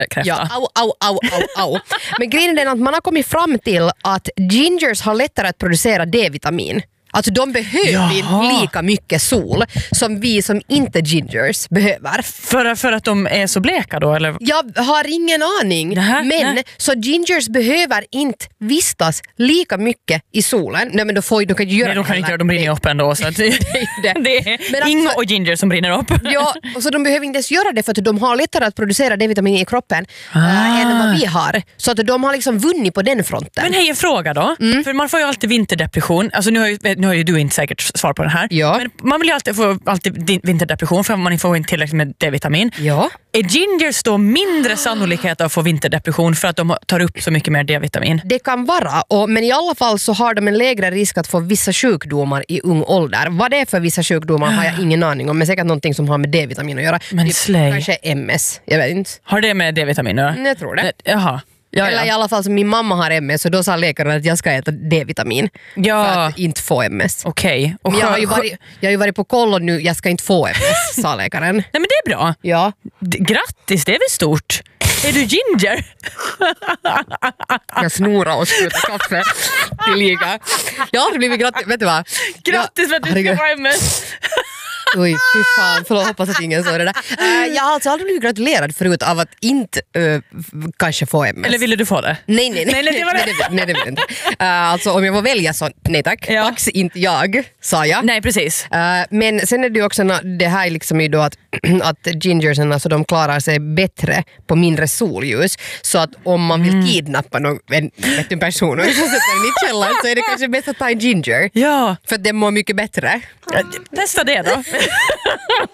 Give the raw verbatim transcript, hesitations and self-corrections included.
kräfta. Ja, au, au, au, au, au. Men grejen är den att man har kommit fram till att gingers har lättare att producera D-vitamin. Alltså de behöver Jaha. inte lika mycket sol som vi som inte gingers behöver. För, för att de är så bleka då? Eller? Jag har ingen aning. Nähä, men nej. så gingers behöver inte vistas lika mycket i solen. Nej, men då får de kan ju göra Nej, de kan det inte heller. göra, de brinner upp ändå. Så att det, det. det är Men Ingo alltså- och Ginger som brinner upp. Ja, och så de behöver inte ens göra det för att de har lättare att producera D-vitamin i kroppen Ah. äh, än vad vi har. Så att de har liksom vunnit på den fronten. Men hej, en fråga då. Mm. För man får ju alltid vinterdepression. Alltså nu har ju, nu har ju du inte säkert svar på den här. Ja. Men man vill ju alltid få alltid di- vinterdepression för att man inte får in tillräckligt med D-vitamin. Ja. Är gingers då mindre sannolikhet att få vinterdepression för att de tar upp så mycket mer D-vitamin? Det kan vara, och, men i alla fall så har de en lägre risk att få vissa sjukdomar i ung ålder. Vad det är för vissa sjukdomar har jag ingen aning om, men säkert någonting som har med D-vitamin att göra. Men Typ slay. kanske M S, jag vet inte. Har det med D-vitamin att göra? Mm, jag tror det. Eh, Jaha. Ja, Eller i ja. alla fall som min mamma har M S, så då sa läkaren att jag ska äta D-vitamin Ja. för att inte få M S. Okej. Och Men jag har ju skö- varit, jag har ju varit på koll nu, jag ska inte få M S, sa läkaren. Nej men det är bra. Ja. D- grattis, det är väl stort. Är du ginger? Jag snorar och skjuter kaffe till liga. Jag har aldrig blivit grattis, vet du vad? Grattis för att du ska herregud. få M S. Oj, fy fan, förlåt, hoppas att ingen såg det där. Uh, jag har alltså aldrig blivit gratulerad förut av att inte uh, kanske få M S. Eller ville du få det? Nej, nej, nej. Nej, nej, det var det. nej, nej, det vill jag inte. Uh, alltså om jag får välja så, nej tack. Ja. Tack, inte jag, sa jag. Nej, precis. Uh, men sen är det ju också na- det här liksom ju då att, att gingersen, alltså de klarar sig bättre på mindre solljus, så att om man vill Mm. kidnappa någon, en, en person och sätta den i källaren så är det kanske bäst att ta en ginger. Ja. För att den mår mycket bättre. Testa det då.